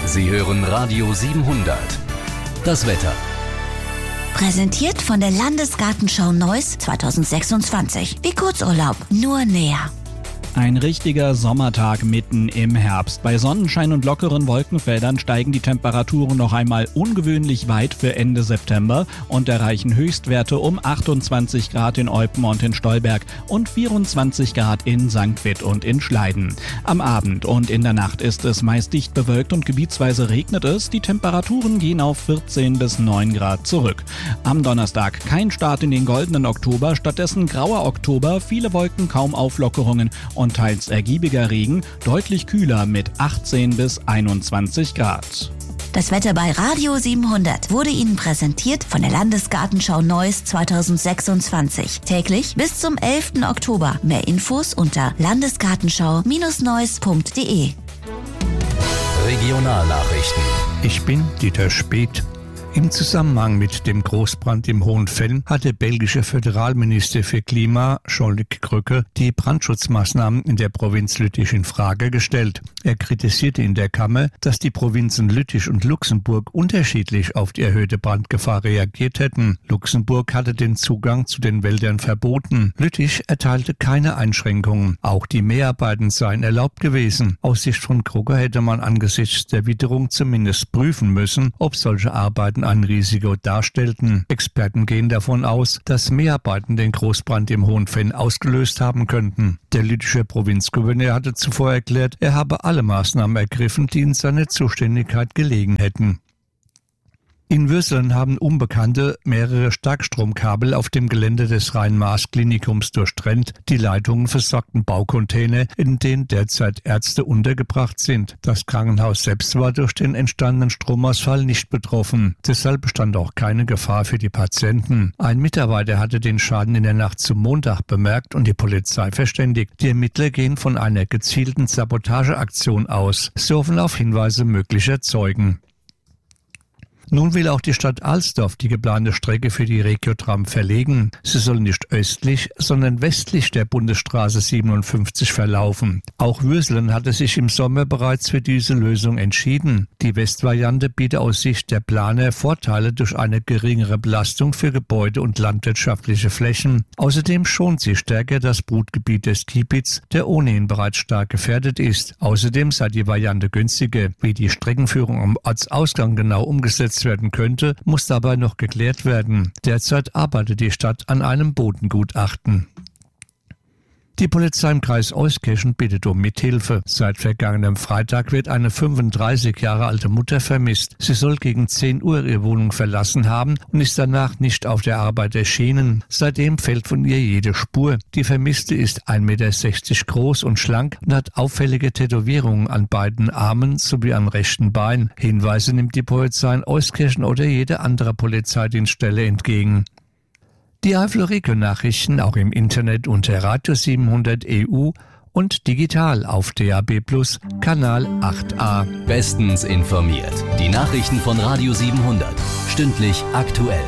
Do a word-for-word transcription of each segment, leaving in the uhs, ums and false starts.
Sie hören Radio siebenhundert. Das Wetter. Präsentiert von der Landesgartenschau Neuss zweitausendsechsundzwanzig. Wie Kurzurlaub, nur näher. Ein richtiger Sommertag mitten im Herbst. Bei Sonnenschein und lockeren Wolkenfeldern steigen die Temperaturen noch einmal ungewöhnlich weit für Ende September und erreichen Höchstwerte um achtundzwanzig Grad in Eupen und in Stolberg und vierundzwanzig Grad in Sankt Vith und in Schleiden. Am Abend und in der Nacht ist es meist dicht bewölkt und gebietsweise regnet es. Die Temperaturen gehen auf vierzehn bis neun Grad zurück. Am Donnerstag kein Start in den goldenen Oktober, stattdessen grauer Oktober, viele Wolken, kaum Auflockerungen und teils ergiebiger Regen, deutlich kühler mit achtzehn bis einundzwanzig Grad. Das Wetter bei Radio siebenhundert wurde Ihnen präsentiert von der Landesgartenschau Neuss zweitausendsechsundzwanzig. Täglich bis zum elften Oktober. Mehr Infos unter landesgartenschau Neuss punkt de. Regionalnachrichten. Ich bin Dieter Speth. Im Zusammenhang mit dem Großbrand im Hohenfeld hat der belgische Föderalminister für Klima, Jean-Luc Krücke, die Brandschutzmaßnahmen in der Provinz Lüttich in Frage gestellt. Er kritisierte in der Kammer, dass die Provinzen Lüttich und Luxemburg unterschiedlich auf die erhöhte Brandgefahr reagiert hätten. Luxemburg hatte den Zugang zu den Wäldern verboten. Lüttich erteilte keine Einschränkungen. Auch die Mehrarbeiten seien erlaubt gewesen. Aus Sicht von Krücke hätte man angesichts der Witterung zumindest prüfen müssen, ob solche Arbeiten ein Risiko darstellten. Experten gehen davon aus, dass Mehrarbeiten den Großbrand im Hohenfeld ausgelöst haben könnten. Der lüttische Provinzgouverneur hatte zuvor erklärt, er habe alle Maßnahmen ergriffen, die in seiner Zuständigkeit gelegen hätten. In Würselen haben Unbekannte mehrere Starkstromkabel auf dem Gelände des Rhein-Maas-Klinikums durchtrennt. Die Leitungen versorgten Baucontainer, in denen derzeit Ärzte untergebracht sind. Das Krankenhaus selbst war durch den entstandenen Stromausfall nicht betroffen. Deshalb bestand auch keine Gefahr für die Patienten. Ein Mitarbeiter hatte den Schaden in der Nacht zum Montag bemerkt und die Polizei verständigt. Die Ermittler gehen von einer gezielten Sabotageaktion aus. Sie hoffen auf Hinweise möglicher Zeugen. Nun will auch die Stadt Alsdorf die geplante Strecke für die Regiotram verlegen. Sie soll nicht östlich, sondern westlich der Bundesstraße siebenundfünfzig verlaufen. Auch Würselen hatte sich im Sommer bereits für diese Lösung entschieden. Die Westvariante bietet aus Sicht der Planer Vorteile durch eine geringere Belastung für Gebäude und landwirtschaftliche Flächen. Außerdem schont sie stärker das Brutgebiet des Kiebitz, der ohnehin bereits stark gefährdet ist. Außerdem sei die Variante günstiger. Wie die Streckenführung am Ortsausgang genau umgesetzt werden könnte, muss dabei noch geklärt werden. Derzeit arbeitet die Stadt an einem Bodengutachten. Die Polizei im Kreis Euskirchen bittet um Mithilfe. Seit vergangenem Freitag wird eine fünfunddreißig Jahre alte Mutter vermisst. Sie soll gegen zehn Uhr ihre Wohnung verlassen haben und ist danach nicht auf der Arbeit erschienen. Seitdem fehlt von ihr jede Spur. Die Vermisste ist ein Meter sechzig groß und schlank und hat auffällige Tätowierungen an beiden Armen sowie am rechten Bein. Hinweise nimmt die Polizei in Euskirchen oder jede andere Polizeidienststelle entgegen. Die Eifel-Region-Nachrichten auch im Internet unter Radio siebenhundert E U und digital auf D A B plus, Kanal acht a. Bestens informiert. Die Nachrichten von Radio siebenhundert. Stündlich aktuell.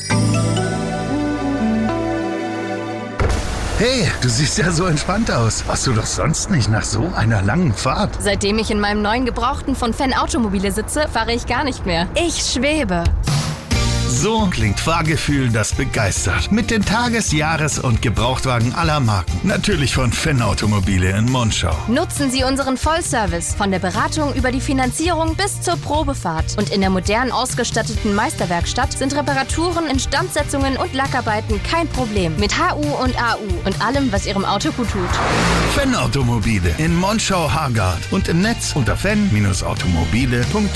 Hey, du siehst ja so entspannt aus. Warst du doch sonst nicht nach so einer langen Fahrt? Seitdem ich in meinem neuen Gebrauchten von Fan Automobile sitze, fahre ich gar nicht mehr. Ich schwebe. So klingt Fahrgefühl, das begeistert. Mit den Tages-, Jahres- und Gebrauchtwagen aller Marken. Natürlich von Fan Automobile in Monschau. Nutzen Sie unseren Vollservice von der Beratung über die Finanzierung bis zur Probefahrt. Und in der modern ausgestatteten Meisterwerkstatt sind Reparaturen, Instandsetzungen und Lackarbeiten kein Problem. Mit H U und A U und allem, was Ihrem Auto gut tut. Fan Automobile in Monschau-Hargard und im Netz unter fan Bindestrich automobile punkt